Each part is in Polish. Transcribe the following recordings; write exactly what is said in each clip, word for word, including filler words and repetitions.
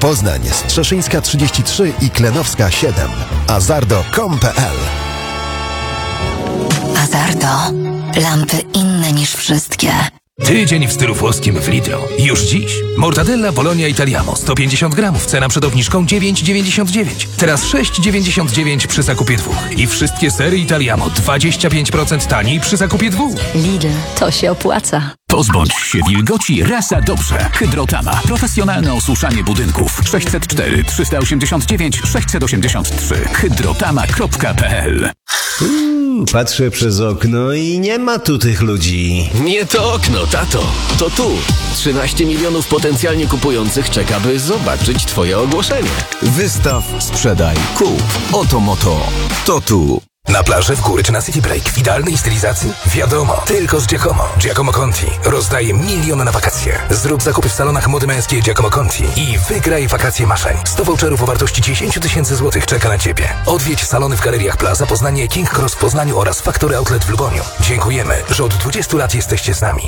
Poznań, Strzeszyńska trzydzieści trzy i Klenowska siedem. azardo kropka com kropka p l. Azardo. Lampy inne niż wszystkie. Tydzień w stylu włoskim w Lidlo. Już dziś. Mortadella Bologna Italiano sto pięćdziesiąt gramów. Cena przed obniżką dziewięć dziewięćdziesiąt dziewięć. Teraz sześć dziewięćdziesiąt dziewięć przy zakupie dwóch. I wszystkie sery Italiano dwadzieścia pięć procent taniej przy zakupie dwóch. Lidl, to się opłaca. Pozbądź się wilgoci raz a dobrze. Hydrotama. Profesjonalne osuszanie budynków. sześćset cztery trzysta osiemdziesiąt dziewięć sześćset osiemdziesiąt trzy. hydrotama kropka p l. Uuu, patrzę przez okno i nie ma tu tych ludzi. Nie to okno, tato. To tu. trzynaście milionów potencjalnie kupujących czeka, by zobaczyć twoje ogłoszenie. Wystaw, sprzedaj, kup. Oto moto. To tu. Na plaży, w góry czy na City Break w idealnej stylizacji? Wiadomo, tylko z Giacomo. Giacomo Conti rozdaje miliony na wakacje. Zrób zakupy w salonach mody męskiej Giacomo Conti i wygraj wakacje marzeń. sto voucherów o wartości dziesięć tysięcy złotych czeka na Ciebie. Odwiedź salony w Galeriach Plaza, Poznanie, King Cross w Poznaniu oraz Factory Outlet w Luboniu. Dziękujemy, że od dwudziestu lat jesteście z nami.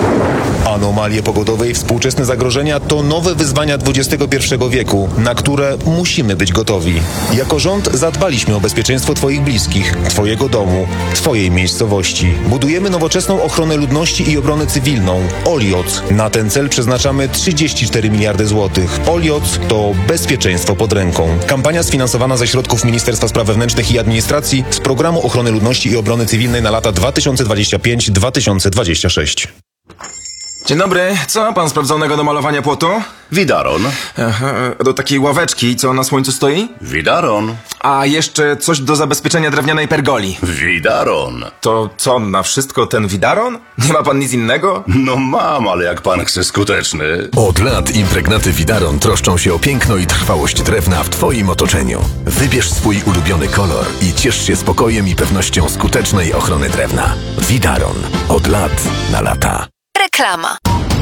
Anomalie pogodowe i współczesne zagrożenia to nowe wyzwania dwudziestego pierwszego wieku, na które musimy być gotowi. Jako rząd zadbaliśmy o bezpieczeństwo Twoich bliskich, Twojego domu, Twojej miejscowości. Budujemy nowoczesną ochronę ludności i obronę cywilną. OLIOC. Na ten cel przeznaczamy trzydzieści cztery miliardy złotych. OLIOC to bezpieczeństwo pod ręką. Kampania sfinansowana ze środków Ministerstwa Spraw Wewnętrznych i Administracji z Programu Ochrony Ludności i Obrony Cywilnej na lata dwa tysiące dwudziesty piąty do dwa tysiące dwudziestego szóstego. Dzień dobry, co ma pan sprawdzonego do malowania płotu? Widaron. Aha, do takiej ławeczki, co na słońcu stoi? Widaron. A jeszcze coś do zabezpieczenia drewnianej pergoli. Widaron. To co, na wszystko ten widaron? Nie ma pan nic innego? No mam, ale jak pan chce skuteczny. Od lat impregnaty Widaron troszczą się o piękno i trwałość drewna w Twoim otoczeniu. Wybierz swój ulubiony kolor i ciesz się spokojem i pewnością skutecznej ochrony drewna. Widaron. Od lat na lata. Reklama.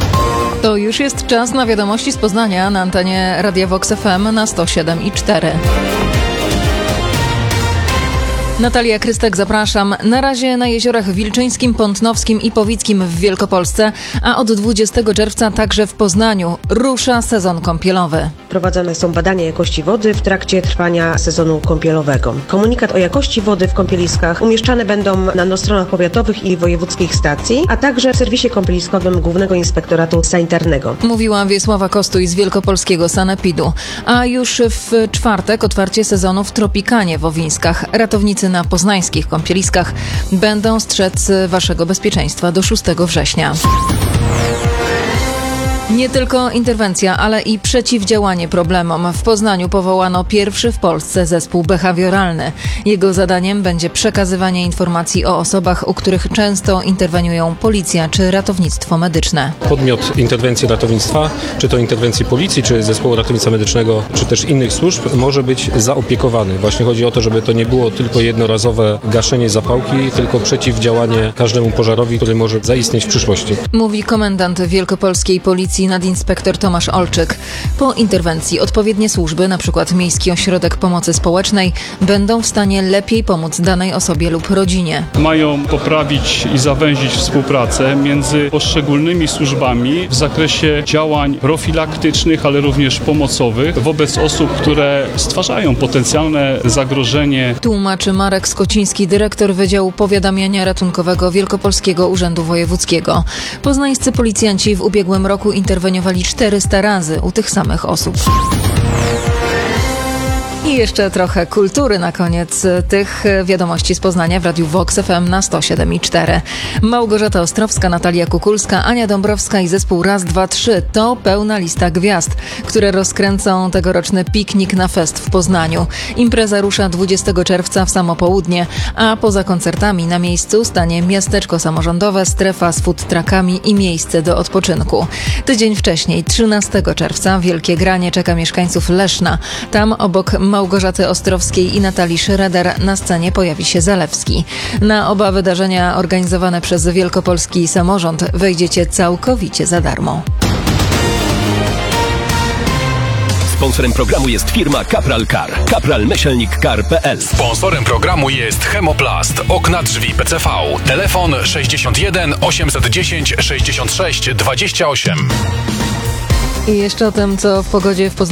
To już jest czas na wiadomości z Poznania na antenie Radia Vox F M na sto siedem i cztery. Natalia Krystek, zapraszam. Na razie na jeziorach Wilczyńskim, Pątnowskim i Powickim w Wielkopolsce, a od dwudziestego czerwca także w Poznaniu rusza sezon kąpielowy. Prowadzone są badania jakości wody w trakcie trwania sezonu kąpielowego. Komunikat o jakości wody w kąpieliskach umieszczane będą na stronach powiatowych i wojewódzkich stacji, a także w serwisie kąpieliskowym Głównego Inspektoratu Sanitarnego. Mówiła Wiesława Kostuj z wielkopolskiego sanepidu. A już w czwartek otwarcie sezonu w Tropikanie w Owińskach. Ratownicy na poznańskich kąpieliskach będą strzec waszego bezpieczeństwa do szóstego września. Nie tylko interwencja, ale i przeciwdziałanie problemom. W Poznaniu powołano pierwszy w Polsce zespół behawioralny. Jego zadaniem będzie przekazywanie informacji o osobach, u których często interweniują policja czy ratownictwo medyczne. Podmiot interwencji ratownictwa, czy to interwencji policji, czy zespołu ratownictwa medycznego, czy też innych służb, może być zaopiekowany. Właśnie chodzi o to, żeby to nie było tylko jednorazowe gaszenie zapałki, tylko przeciwdziałanie każdemu pożarowi, który może zaistnieć w przyszłości. Mówi komendant wielkopolskiej policji nadinspektor Tomasz Olczyk. Po interwencji odpowiednie służby, np. Miejski Ośrodek Pomocy Społecznej, będą w stanie lepiej pomóc danej osobie lub rodzinie. Mają poprawić i zawęzić współpracę między poszczególnymi służbami w zakresie działań profilaktycznych, ale również pomocowych wobec osób, które stwarzają potencjalne zagrożenie. Tłumaczy Marek Skociński, dyrektor Wydziału Powiadamiania Ratunkowego Wielkopolskiego Urzędu Wojewódzkiego. Poznańscy policjanci w ubiegłym roku interweniowali czterysta razy u tych samych osób. I jeszcze trochę kultury na koniec tych wiadomości z Poznania w Radiu Vox F M na sto siedem i cztery. Małgorzata Ostrowska, Natalia Kukulska, Ania Dąbrowska i zespół Raz, Dwa, Trzy to pełna lista gwiazd, które rozkręcą tegoroczny piknik na fest w Poznaniu. Impreza rusza dwudziestego czerwca w samo południe, a poza koncertami na miejscu stanie miasteczko samorządowe, strefa z food truckami i miejsce do odpoczynku. Tydzień wcześniej, trzynastego czerwca, wielkie granie czeka mieszkańców Leszna. Tam obok Małgorzaty Ostrowskiej i Natalii Schroeder na scenie pojawi się Zalewski. Na oba wydarzenia organizowane przez wielkopolski samorząd wejdziecie całkowicie za darmo. Sponsorem programu jest firma Kapral Car. Kapral Myślnik Car kropka p l. Sponsorem programu jest Chemoplast. Okna, drzwi P C V. Telefon sześćdziesiąt jeden osiemset dziesięć sześćdziesiąt sześć dwadzieścia osiem. I jeszcze o tym, co w pogodzie w Poznaniu